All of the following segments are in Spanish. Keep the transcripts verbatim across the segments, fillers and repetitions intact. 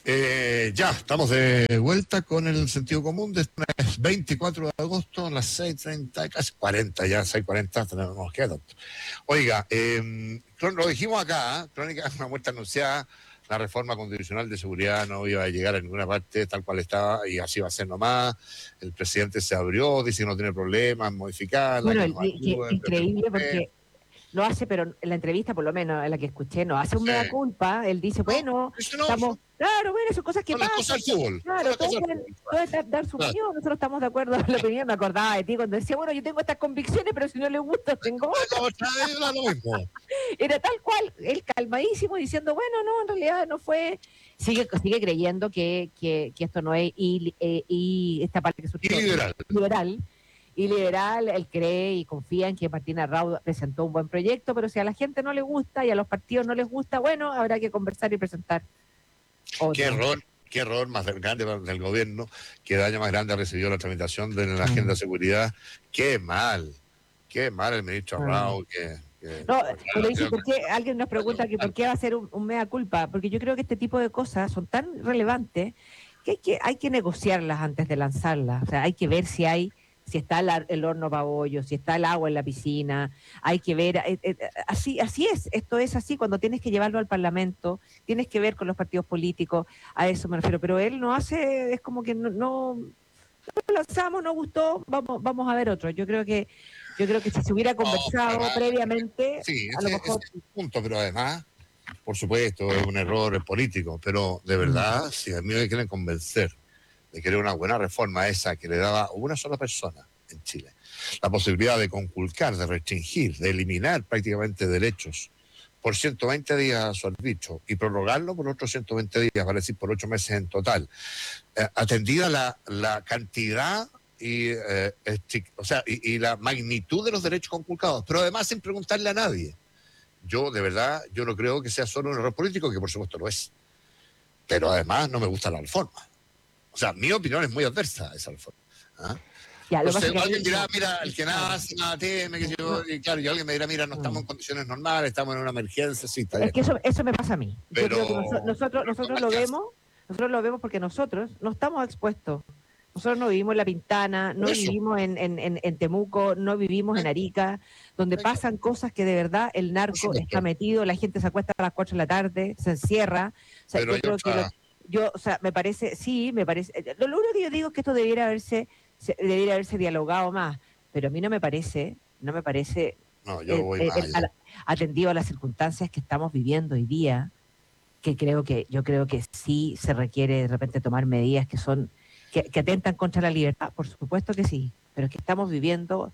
Eh, ya, estamos de vuelta con el sentido común de este veinticuatro de agosto, a las seis treinta, casi cuarenta, ya seis cuarenta, no nos queda tanto. Oiga, eh, lo dijimos acá, ¿eh? Crónica, una muerte anunciada, la reforma constitucional de seguridad no iba a llegar a ninguna parte tal cual estaba, y así va a ser nomás. El presidente se abrió, dice que no tiene problemas, modificarla, Bueno, que el, nos que, ayuden. increíble porque lo hace, pero en la entrevista, por lo menos, en la que escuché, no hace un Sí. mea culpa. Él dice, No, bueno, eso no, estamos, son, claro, bueno, son cosas que son las pasan. cosas del fútbol. Claro, todos pueden, pueden dar, dar su Claro. opinión, nosotros estamos de acuerdo en la opinión. Me acordaba de ti cuando decía, bueno, yo tengo estas convicciones, pero si no le gusta, tengo otras. Otra vez era lo mismo. Era tal cual, él calmadísimo, diciendo, bueno, no, en realidad no fue. Sigue, sigue creyendo que, que, que esto no es, y, y, y esta parte que surgió. Y liberal. liberal Y liberal, él cree y confía en que Martín Arrau presentó un buen proyecto, pero si a la gente no le gusta y a los partidos no les gusta, bueno, habrá que conversar y presentar otro. Qué error, qué error más grande del gobierno, qué daño más grande ha recibido la tramitación de la agenda de seguridad. Qué mal, qué mal el ministro Arrau, que... que no, claro, pero dice, creo ¿por qué? Alguien nos pregunta que por qué va a ser un, un mea culpa, porque yo creo que este tipo de cosas son tan relevantes que hay que, hay que negociarlas antes de lanzarlas, o sea, hay que ver si hay si está el, el horno para bollo, si está el agua en la piscina, hay que ver, eh, eh, así así es, esto es así, cuando tienes que llevarlo al Parlamento, tienes que ver con los partidos políticos, a eso me refiero, pero él no hace, es como que no, no, no lo lanzamos, no gustó, vamos, vamos a ver otro, yo creo que yo creo que si se hubiera conversado no, además, previamente, sí, a ese, lo mejor... ese es el punto, pero además, por supuesto, es un error político, pero de verdad, si a mí me quieren convencer de querer una buena reforma esa que le daba a una sola persona en Chile la posibilidad de conculcar, de restringir, de eliminar prácticamente derechos por ciento veinte días a su arbitrio y prorrogarlo por otros ciento veinte días, vale decir por ocho meses en total, eh, atendida la, la cantidad y, eh, o sea, y, y la magnitud de los derechos conculcados, pero además sin preguntarle a nadie. Yo, de verdad, yo no creo que sea solo un error político, que por supuesto lo es, pero además no me gusta la reforma. O sea, mi opinión es muy adversa a esa reforma. ¿Ah? Ya, lo Entonces, que alguien dirá, no, mira, el que nada hace, nada teme, que yo, y claro, y alguien me dirá, mira, no estamos en condiciones normales, estamos en una emergencia, sí, está bien. Es que eso, eso me pasa a mí. Pero, yo creo que nosotros, nosotros, pero nosotros no lo más vemos, nosotros lo vemos porque nosotros no estamos expuestos. Nosotros no vivimos en La Pintana, no eso. vivimos en, en, en, en Temuco, no vivimos en Arica, donde pasan cosas que de verdad el narco está metido, la gente se acuesta a las cuatro de la tarde, se encierra. O sea, Pero yo creo otra... que lo, yo, o sea, me parece, sí, me parece. Lo, lo único que yo digo es que esto debiera haberse, se, debiera haberse dialogado más, pero a mí no me parece, no me parece No, yo voy eh, más eh, allá. a, atendido a las circunstancias que estamos viviendo hoy día, que creo que, yo creo que sí se requiere de repente tomar medidas que son Que, que atentan contra la libertad, por supuesto que sí, pero es que estamos viviendo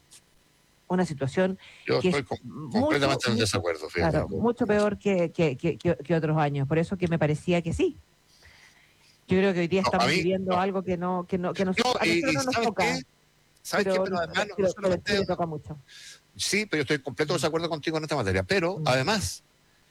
una situación Yo que estoy es com mucho, completamente en mucho, desacuerdo, fíjate. claro, mucho peor que, que, que, que otros años, por eso que me parecía que sí. Yo creo que hoy día No, estamos a mí, viviendo no. algo que no, que no, que nos, No, a y, nosotros y no nos ¿sabes toca, qué? ¿Sabes pero, qué? Pero además no, pero, no pero sí le solamente... toca mucho. Sí, pero yo estoy en completo desacuerdo contigo en esta materia. Pero, Mm. además,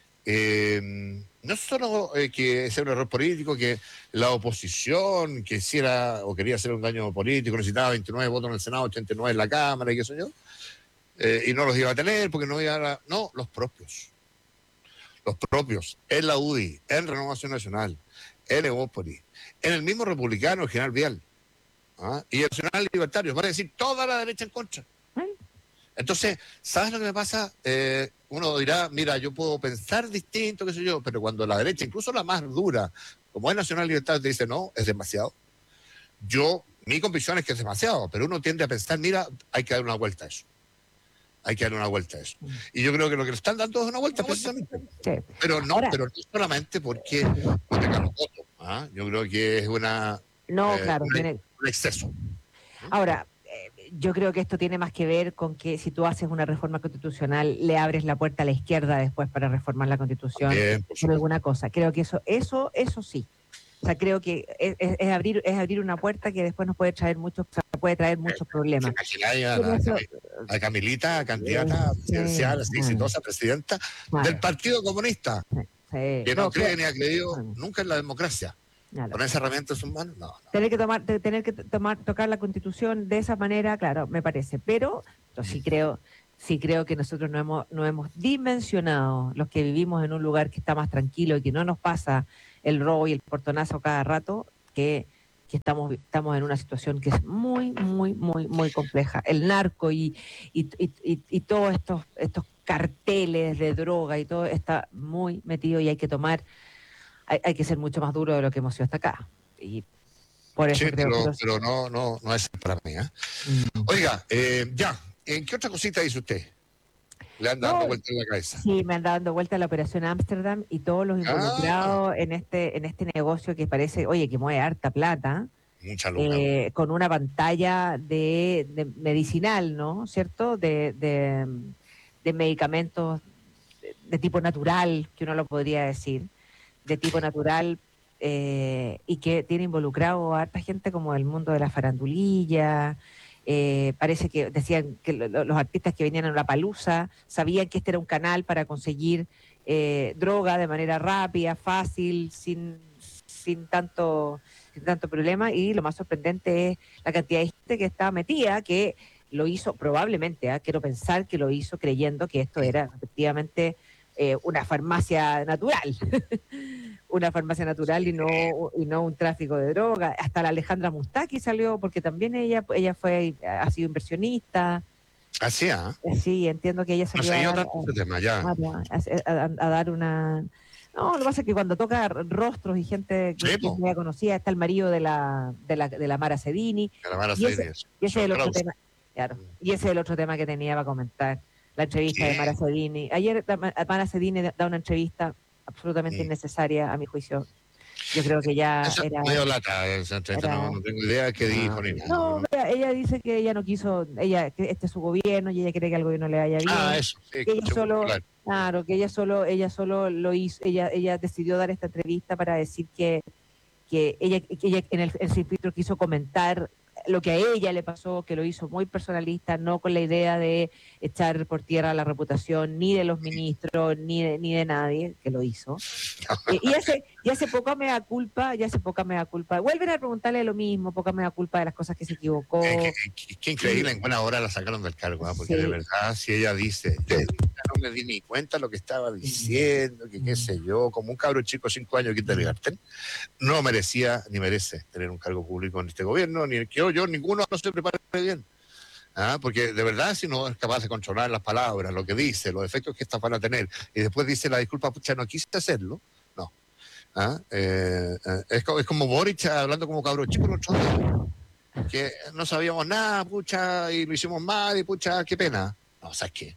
eh, no solo eh, que sea un error político, que la oposición quisiera o quería hacer un daño político, necesitaba veintinueve votos en el Senado, ochenta y nueve en la Cámara y qué sé yo, eh, y no los iba a tener porque no iba a... No, los propios. Los propios, en la U D I, en Renovación Nacional, en Evópolis, en el mismo republicano, el general Vial, ¿ah? Y el Nacional Libertario, vale decir, toda la derecha en contra. Entonces, ¿sabes lo que me pasa? Eh, uno dirá, mira, yo puedo pensar distinto, qué sé yo, pero cuando la derecha, incluso la más dura, como es Nacional Libertario, te dice, no, es demasiado. Yo, mi convicción es que es demasiado, pero uno tiende a pensar, mira, hay que dar una vuelta a eso. Hay que darle una vuelta a eso. Y yo creo que lo que le están dando es una vuelta, precisamente. Sí. Pero no, Ahora, pero no solamente porque no tenga los votos. ¿Ah? Yo creo que es una, no, eh, claro, una- tiene... un exceso. Ahora, eh, yo creo que esto tiene más que ver con que si tú haces una reforma constitucional, le abres la puerta a la izquierda después para reformar la Constitución También, por por supuesto. alguna cosa. Creo que eso, eso, eso sí. O sea, creo que es, es- es abrir, es abrir una puerta que después nos puede traer muchos, o sea, puede traer muchos problemas. ¿Se imagináis a, Pero la eso, Cami- a Camilita, candidata eh, presidencial, así, sí, exitosa presidenta claro, del Partido Comunista, sí. que no No, cree creo- ni ha creído bueno, nunca en la democracia? claro. Con esa herramienta en sus manos, no, no. Tener que tomar, te- tener que tomar, tocar la Constitución de esa manera, claro, me parece. Pero yo sí creo, sí creo que nosotros no hemos, no hemos dimensionado los que vivimos en un lugar que está más tranquilo y que no nos pasa el robo y el portonazo cada rato, que, que estamos, estamos en una situación que es muy, muy, muy, muy compleja. El narco y, y, y, y, y todos estos, estos carteles de droga y todo está muy metido y hay que tomar, hay, hay que ser mucho más duro de lo que hemos sido hasta acá. Y por eso Sí, creo que pero, los... pero no, no, no es para mí. ¿eh? Mm. Oiga, eh, ya, ¿en qué otra cosita dice usted? Le anda No, dando vuelta en la cabeza. sí, me han dado vuelta la operación Ámsterdam y todos los Ah, involucrados en este, en este negocio que parece, oye, que mueve harta plata, mucha luna. eh, con una pantalla de, de medicinal, ¿no? ¿Cierto? De, de, de medicamentos de, de tipo natural, que uno lo podría decir, de tipo natural, eh, y que tiene involucrado a harta gente como el mundo de la farandulilla. Eh, parece que decían que lo- lo- los artistas que venían a la palusa sabían que este era un canal para conseguir eh, droga de manera rápida, fácil, sin, sin tanto, sin tanto problema. Y lo más sorprendente es la cantidad de gente que estaba metida, que lo hizo probablemente, ¿ah? Quiero pensar que lo hizo creyendo que esto era efectivamente eh, una farmacia natural. Una farmacia natural y no y no un tráfico de droga. Hasta la Alejandra Mustaki salió porque también ella ella fue ha sido inversionista. Así, ¿ah? Eh, Sí, entiendo que ella No salió a seguía dar tanto ese tema, ya. a, a- a- a dar una. No, lo que pasa es que cuando toca rostros y gente que, Sí, que es po, muy conocida, está el marido de la de la, de la Mara Sedini, Calamara y ese, Salinas. y ese es Son el otro Krause. tema, claro, y ese es el otro tema que tenía para comentar, la entrevista de ¿Qué? Mara Sedini. Ayer la Ma- Mara Sedini da una entrevista absolutamente Mm. innecesaria, a mi juicio. Yo creo que ya Eso es era, medio lata, esa entrevista, no, era no tengo idea de qué dijo no, ni nada. No, no, no. ella, ella dice que ella no quiso, ella, que este es su gobierno y ella quiere que al gobierno le vaya Ah, bien, eso, sí, que ella escuché un solo, titular. claro, que ella solo, ella solo lo hizo, ella, ella decidió dar esta entrevista para decir que, que ella, que ella en el, el Sin Filtro quiso comentar lo que a ella le pasó, que lo hizo muy personalista, no con la idea de echar por tierra la reputación ni de los ministros, ni de, ni de nadie, que lo hizo. Eh, y hace, y hace poca mea culpa, ya hace poca mea culpa. Vuelven a preguntarle lo mismo, poca mea culpa de las cosas que se Eh, qué, equivocó. qué- qué Y increíble, en buena hora la sacaron del cargo, ¿ah? Porque de sí, verdad, si ella dice, yo nunca no me di ni cuenta lo que estaba diciendo, que qué sé yo, como un cabro chico de cinco años que te regaten, no merecía ni merece tener un cargo público en este gobierno, ni que yo, yo ninguno no se prepare bien. ¿Ah? Porque de verdad, si no es capaz de controlar las palabras, lo que dice, los efectos que estas van a tener, y después dice la disculpa, pucha, no quise hacerlo, no. ¿Ah? Eh, eh, es, co- es como Boric hablando como cabro chico el otro día, que no sabíamos nada, pucha, y lo hicimos mal, y pucha, qué pena. No, ¿sabes qué?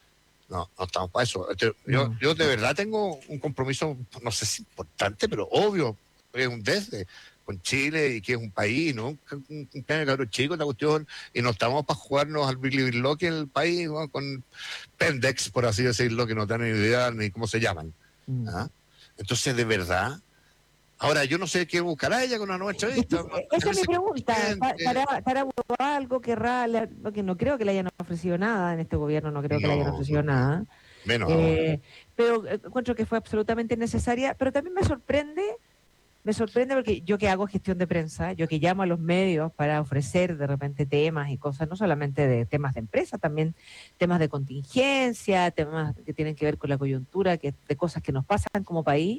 No, no estamos para eso. Este, Yo, no. yo de verdad tengo un compromiso, no sé si importante, pero obvio, es un desde con Chile y que es un país, ¿no? Un, un, un cabro chico, esta cuestión, y no estamos para jugarnos al Billy que el país, ¿no? Con Pendex, por así decirlo, que no tienen ni idea ni cómo se llaman. Mm. ¿Ah? Entonces, de verdad, ahora yo no sé qué buscará ella con una nueva Es que, entrevista. eh, esa es mi pregunta. Pa- Gente. ¿Para, para algo querrá? Le- porque no creo que le hayan ofrecido nada en este gobierno, no creo que le hayan No, ofrecido no, no, nada. menos ahora. Eh, pero eh, encuentro que fue absolutamente necesaria, pero también me sorprende. Me sorprende porque yo que hago gestión de prensa, yo que llamo a los medios para ofrecer de repente temas y cosas, no solamente de temas de empresa, también temas de contingencia, temas que tienen que ver con la coyuntura, que, de cosas que nos pasan como país.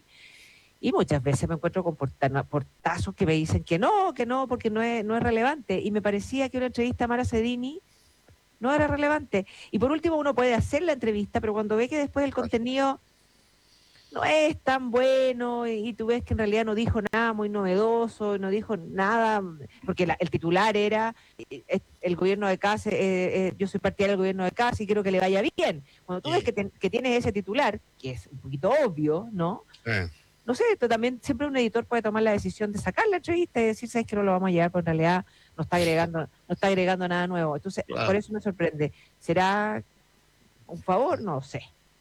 Y muchas veces me encuentro con porta- portazos que me dicen que no, que no, porque no es, no es relevante. Y me parecía que una entrevista a Mara Sedini no era relevante. Y por último, uno puede hacer la entrevista, pero cuando ve que después el contenido no es tan bueno y, y tú ves que en realidad no dijo nada muy novedoso, no dijo nada, porque la- el titular era eh, eh, el gobierno de Casa, eh, eh, yo soy partidario del gobierno de Casa y quiero que le vaya bien. Cuando tú ves que, te- que tienes ese titular, que es un poquito obvio, ¿no? Eh, No sé, esto también siempre un editor puede tomar la decisión de sacar la entrevista y decir, sabes que no lo vamos a llevar, pero en realidad no está agregando, no está agregando nada nuevo. Entonces, por claro. eso me sorprende. ¿Será un favor? No sé.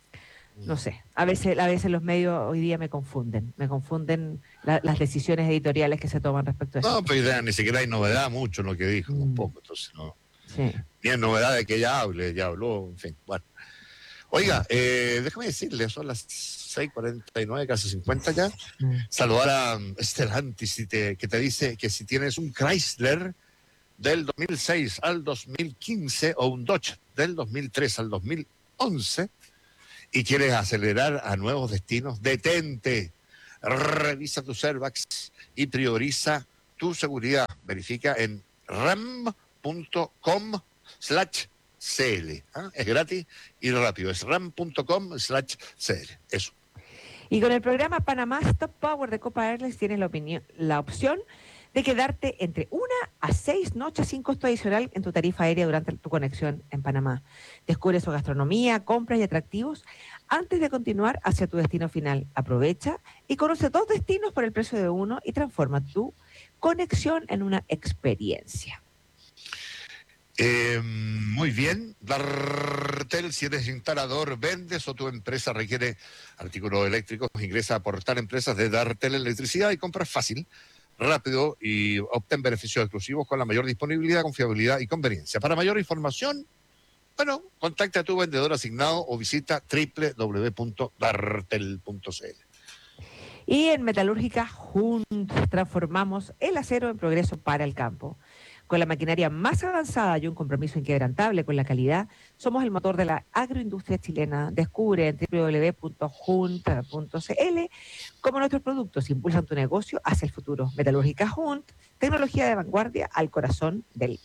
No sé, a veces, a veces los medios hoy día me confunden, me confunden la- las decisiones editoriales que se toman respecto a eso. No, pues ya ni siquiera hay novedad mucho en lo que dijo, Mm, tampoco. Entonces, no. sí. Ni hay novedad de que ella hable, ya habló, en fin. Bueno. Oiga, eh, déjame decirle, son las seis cuarenta y nueve, casi cincuenta ya. Mm. Saludar a um, Stellantis, si te, que te dice que si tienes un Chrysler del dos mil seis al dos mil quince o un Dodge del dos mil tres al dos mil once y quieres acelerar a nuevos destinos, detente. Revisa tus airbags y prioriza tu seguridad. Verifica en ram punto com slash cl. ¿Ah? Es gratis y rápido. Es ram punto com slash cl. Eso. Y con el programa Panamá Stop Power de Copa Airlines tienes la, opinión, la opción de quedarte entre una a seis noches sin costo adicional en tu tarifa aérea durante tu conexión en Panamá. Descubre su gastronomía, compras y atractivos antes de continuar hacia tu destino final. Aprovecha y conoce dos destinos por el precio de uno y transforma tu conexión en una experiencia. Eh, muy bien, Dartel, si eres instalador, vendes o tu empresa requiere artículos eléctricos, ingresa a Portal Empresas de Dartel Electricidad y compra fácil, rápido y obtén beneficios exclusivos con la mayor disponibilidad, confiabilidad y conveniencia. Para mayor información, bueno, contacta a tu vendedor asignado o visita doble u doble u doble u punto dartel punto c l. Y en Metalúrgica juntos transformamos el acero en progreso para el campo. Con la maquinaria más avanzada y un compromiso inquebrantable con la calidad, somos el motor de la agroindustria chilena. Descubre en doble u doble u doble u punto junt punto c l cómo nuestros productos impulsan tu negocio hacia el futuro. Metalúrgica Junt, tecnología de vanguardia al corazón del...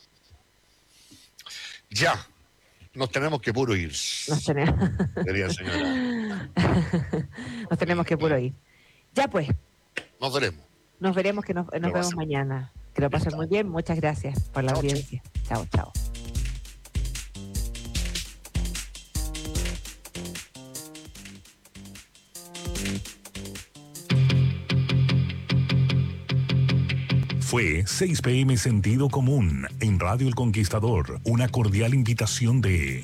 Ya, nos tenemos que puro ir. Nos tenemos, Querida señora. nos tenemos que puro ir. Ya pues. Nos veremos. Nos veremos, que nos, nos vemos mañana. Que lo pasen muy bien. Muchas gracias por la chao, audiencia. Chao, chao. Fue seis pe eme Sentido Común en Radio El Conquistador. Una cordial invitación de...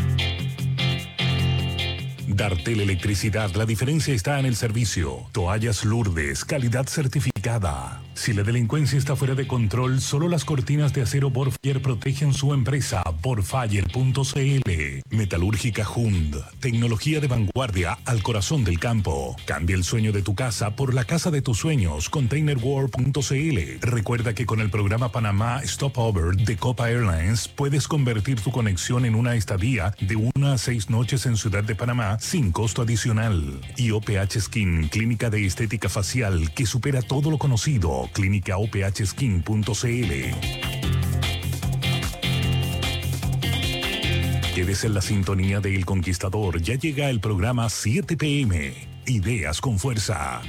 Dartel Electricidad, la diferencia está en el servicio. Toallas Lourdes, calidad certificada. Si la delincuencia está fuera de control, solo las cortinas de acero Borfire protegen su empresa. Borfire punto c l. Metalúrgica Jund, tecnología de vanguardia al corazón del campo. Cambia el sueño de tu casa por la casa de tus sueños. containerworld punto c l. Recuerda que con el programa Panamá Stopover de Copa Airlines puedes convertir tu conexión en una estadía de una a seis noches en Ciudad de Panamá sin costo adicional. Y O P H Skin, clínica de estética facial que supera todo lo conocido. clínica o p h skin punto c l. Quedes en la sintonía de El Conquistador. Ya llega el programa siete pe eme. Ideas con fuerza.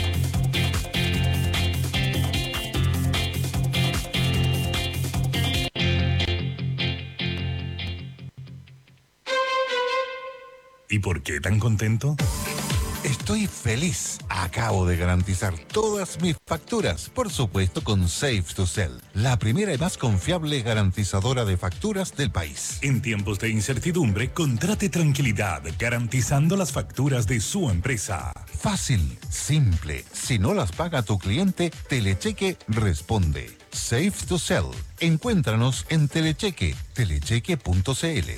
¿Y por qué tan contento? Estoy feliz. Acabo de garantizar todas mis facturas, por supuesto con Safe to Sell, la primera y más confiable garantizadora de facturas del país. En tiempos de incertidumbre, contrate tranquilidad, garantizando las facturas de su empresa. Fácil, simple. Si no las paga tu cliente, Telecheque responde. Safe to Sell. Encuéntranos en Telecheque, telecheque punto c l.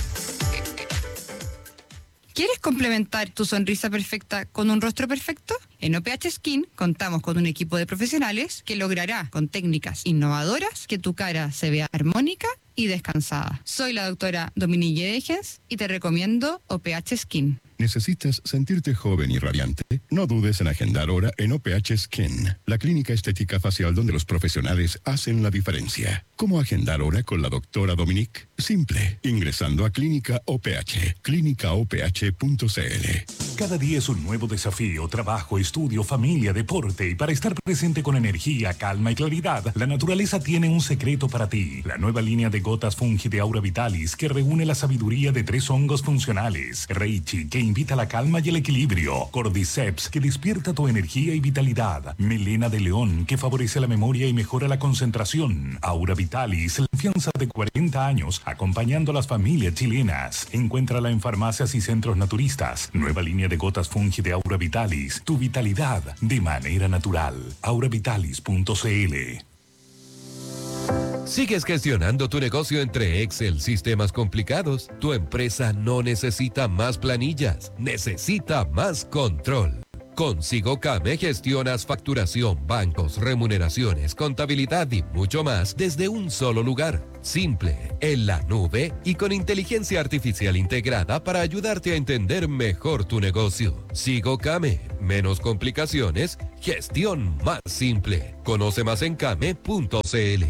¿Quieres complementar tu sonrisa perfecta con un rostro perfecto? En O P H Skin contamos con un equipo de profesionales que logrará, con técnicas innovadoras, que tu cara se vea armónica y descansada. Soy la doctora Dominique Degens y te recomiendo O P H Skin. ¿Necesitas sentirte joven y radiante? No dudes en agendar hora en O P H Skin, la clínica estética facial donde los profesionales hacen la diferencia. ¿Cómo agendar hora con la doctora Dominique? Simple, ingresando a Clínica O P H, clínica o p h punto c l. Cada día es un nuevo desafío, trabajo, estudio, familia, deporte, y para estar presente con energía, calma y claridad, la naturaleza tiene un secreto para ti. La nueva línea de gotas Fungi de Aura Vitalis, que reúne la sabiduría de tres hongos funcionales. Reichi, que invita a la calma y el equilibrio. Cordyceps, que despierta tu energía y vitalidad. Melena de león, que favorece la memoria y mejora la concentración. Aura Vitalis, la confianza de cuarenta años, acompañando a las familias chilenas. Encuéntrala en farmacias y centros naturistas. Nueva línea de gotas Fungi de Aura Vitalis, tu vitalidad de manera natural. aura vitalis punto c l. ¿Sigues gestionando tu negocio entre Excel, sistemas complicados? Tu empresa no necesita más planillas, necesita más control. Con SigoCame gestionas facturación, bancos, remuneraciones, contabilidad y mucho más desde un solo lugar. Simple, en la nube y con inteligencia artificial integrada para ayudarte a entender mejor tu negocio. SigoCame, menos complicaciones, gestión más simple. Conoce más en came punto cl.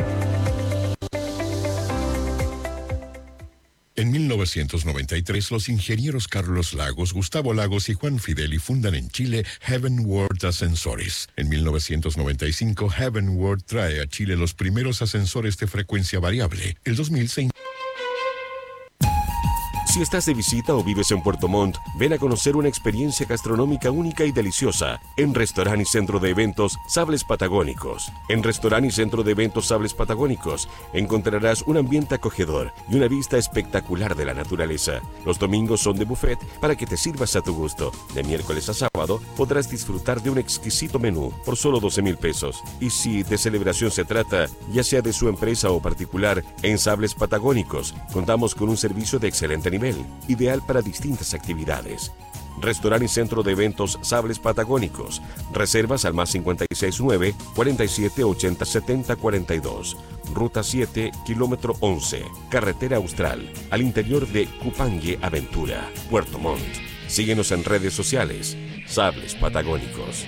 En mil novecientos noventa y tres, los ingenieros Carlos Lagos, Gustavo Lagos y Juan Fideli fundan en Chile Heaven World Ascensores. En mil novecientos noventa y cinco, Heaven World trae a Chile los primeros ascensores de frecuencia variable. El dos mil se... Si estás de visita o vives en Puerto Montt, ven a conocer una experiencia gastronómica única y deliciosa en Restaurant y Centro de Eventos Sables Patagónicos. En Restaurant y Centro de Eventos Sables Patagónicos encontrarás un ambiente acogedor y una vista espectacular de la naturaleza. Los domingos son de buffet para que te sirvas a tu gusto. De miércoles a sábado podrás disfrutar de un exquisito menú por solo doce mil pesos. Y si de celebración se trata, ya sea de su empresa o particular, en Sables Patagónicos contamos con un servicio de excelente nivel, ideal para distintas actividades. Restaurant y Centro de Eventos Sables Patagónicos. Reservas al más cincuenta y seis nueve, cuarenta y siete, ochenta, setenta, cuarenta y dos. Ruta siete, kilómetro once. Carretera Austral, al interior de Cupangue Aventura, Puerto Montt. Síguenos en redes sociales. Sables Patagónicos.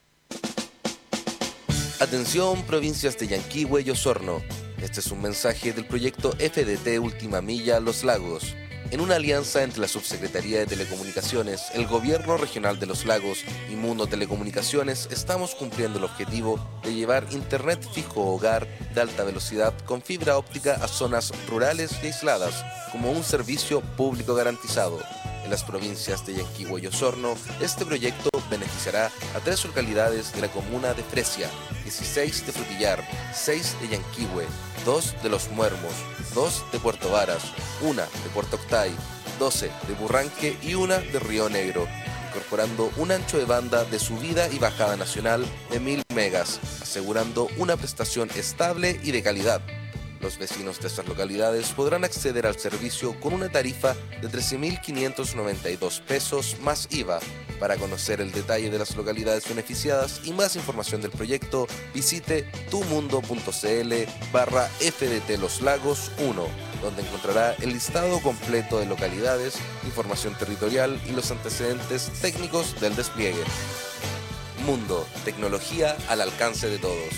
Atención, provincias de Yanquihue y Osorno. Este es un mensaje del proyecto F D T Última Milla Los Lagos. En una alianza entre la Subsecretaría de Telecomunicaciones, el Gobierno Regional de los Lagos y Mundo Telecomunicaciones, estamos cumpliendo el objetivo de llevar Internet fijo hogar de alta velocidad con fibra óptica a zonas rurales y aisladas, como un servicio público garantizado. En las provincias de Yanquihue y Osorno, este proyecto beneficiará a tres localidades de la comuna de Fresia, dieciséis de Frutillar, seis de Yanquihue, dos de Los Muermos, dos de Puerto Varas, una de Puerto Octay, doce de Burranque y una de Río Negro, incorporando un ancho de banda de subida y bajada nacional de mil megas, asegurando una prestación estable y de calidad. Los vecinos de estas localidades podrán acceder al servicio con una tarifa de trece mil quinientos noventa y dos pesos más I V A. Para conocer el detalle de las localidades beneficiadas y más información del proyecto, visite tumundo.cl barra FDT Los Lagos uno, donde encontrará el listado completo de localidades, información territorial y los antecedentes técnicos del despliegue. Mundo, tecnología al alcance de todos.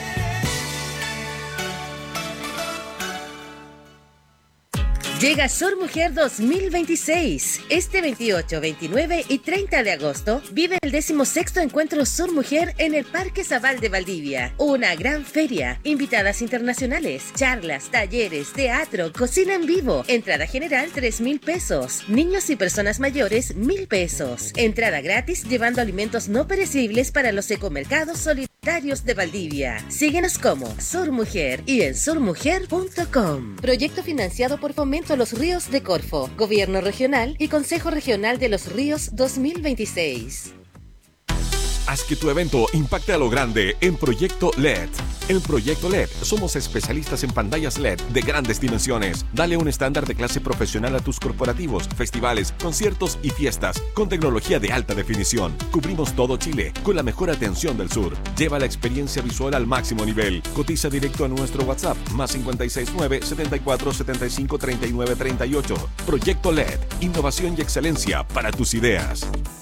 Llega Sur Mujer dos mil veintiséis. Este veintiocho, veintinueve y treinta de agosto vive el decimosexto Encuentro Sur Mujer en el Parque Zabal de Valdivia. Una gran feria, invitadas internacionales, charlas, talleres, teatro, cocina en vivo. Entrada general tres mil pesos. Niños y personas mayores mil pesos. Entrada gratis llevando alimentos no perecibles para los ecomercados solidarios de Valdivia. Síguenos como Sur Mujer y en sur mujer punto com. Proyecto financiado por Fomento a los Ríos de Corfo, Gobierno Regional y Consejo Regional de los Ríos dos mil veintiséis. Haz que tu evento impacte a lo grande en Proyecto L E D. En Proyecto L E D somos especialistas en pantallas L E D de grandes dimensiones. Dale un estándar de clase profesional a tus corporativos, festivales, conciertos y fiestas con tecnología de alta definición. Cubrimos todo Chile con la mejor atención del sur. Lleva la experiencia visual al máximo nivel. Cotiza directo a nuestro WhatsApp más cincuenta y seis nueve, setenta y cuatro, setenta y cinco, treinta y nueve, treinta y ocho. Proyecto L E D. Innovación y excelencia para tus ideas.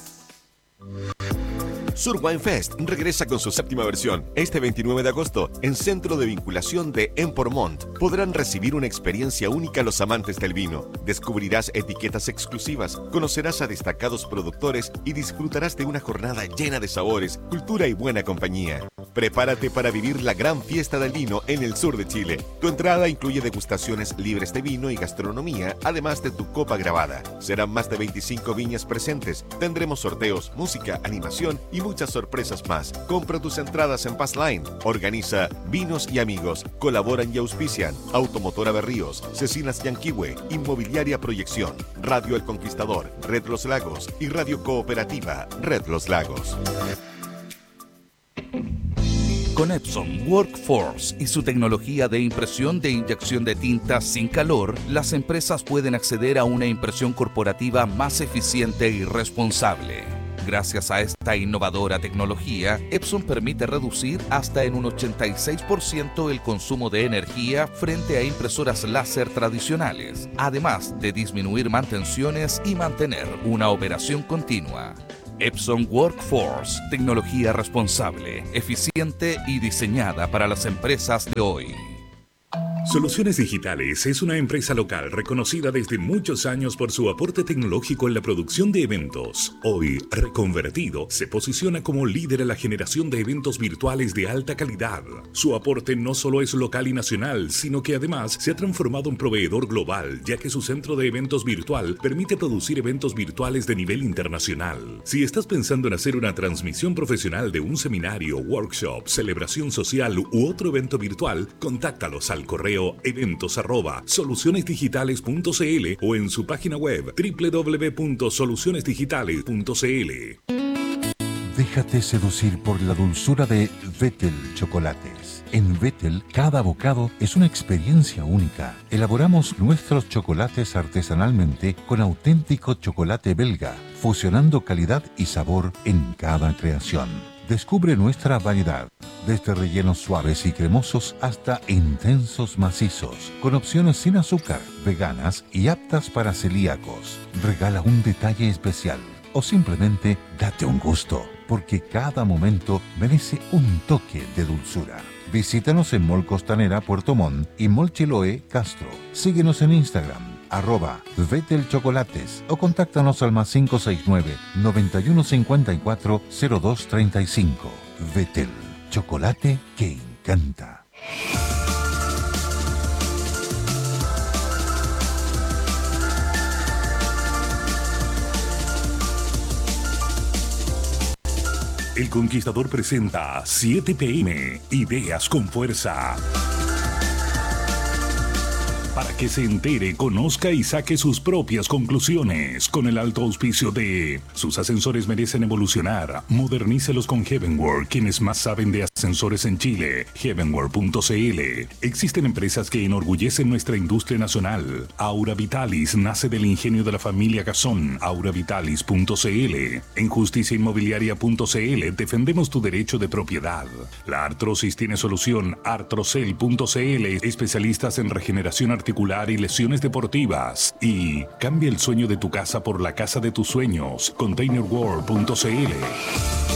Sur Wine Fest regresa con su séptima versión. Este veintinueve de agosto, en Centro de Vinculación de Empormont, podrán recibir una experiencia única los amantes del vino. Descubrirás etiquetas exclusivas, conocerás a destacados productores y disfrutarás de una jornada llena de sabores, cultura y buena compañía. Prepárate para vivir la gran fiesta del vino en el sur de Chile. Tu entrada incluye degustaciones libres de vino y gastronomía, además de tu copa grabada. Serán más de veinticinco viñas presentes. Tendremos sorteos, música, animación y muchas sorpresas más. Compra tus entradas en Passline. Organiza Vinos y Amigos. Colaboran y auspician Automotora Berríos, Cecinas Yanquihue, Inmobiliaria Proyección, Radio El Conquistador, Red Los Lagos y Radio Cooperativa Red Los Lagos. Con Epson Workforce y su tecnología de impresión de inyección de tinta sin calor, las empresas pueden acceder a una impresión corporativa más eficiente y responsable. Gracias a esta innovadora tecnología, Epson permite reducir hasta en un ochenta y seis por ciento el consumo de energía frente a impresoras láser tradicionales, además de disminuir mantenciones y mantener una operación continua. Epson Workforce, tecnología responsable, eficiente y diseñada para las empresas de hoy. Soluciones Digitales es una empresa local reconocida desde muchos años por su aporte tecnológico en la producción de eventos. Hoy, reconvertido, se posiciona como líder en la generación de eventos virtuales de alta calidad. Su aporte no solo es local y nacional, sino que además se ha transformado en proveedor global, ya que su centro de eventos virtual permite producir eventos virtuales de nivel internacional. Si estás pensando en hacer una transmisión profesional de un seminario, workshop, celebración social u otro evento virtual, contáctalos al correo eventos arroba solucionesdigitales punto cl o en su página web doble u doble u doble u punto soluciones digitales punto cl. Déjate seducir por la dulzura de Vettel Chocolates. En Vettel, cada bocado es una experiencia única. Elaboramos nuestros chocolates artesanalmente con auténtico chocolate belga, fusionando calidad y sabor en cada creación. Descubre nuestra variedad, desde rellenos suaves y cremosos hasta intensos macizos, con opciones sin azúcar, veganas y aptas para celíacos. Regala un detalle especial o simplemente date un gusto, porque cada momento merece un toque de dulzura. Visítanos en Mall Costanera Puerto Montt y Mall Chiloé Castro. Síguenos en Instagram, arroba Vettel Chocolates, o contáctanos al más cinco seis nueve, noventa y uno cincuenta y cuatro, cero dos treinta y cinco. Vettel, chocolate que encanta. El Conquistador presenta siete pe eme, Ideas con Fuerza. Para que se entere, conozca y saque sus propias conclusiones, con el alto auspicio de sus ascensores merecen evolucionar. Modernícelos con Heavenworld, quienes más saben de ascensores en Chile. heavenworld punto cl. Existen empresas que enorgullecen nuestra industria nacional. Aura Vitalis nace del ingenio de la familia Cazón. aura vitalis punto cl. En justicia inmobiliaria punto cl defendemos tu derecho de propiedad. La artrosis tiene solución. artrocel punto cl. Especialistas en regeneración articular y lesiones deportivas. Y cambia el sueño de tu casa por la casa de tus sueños. container world punto cl.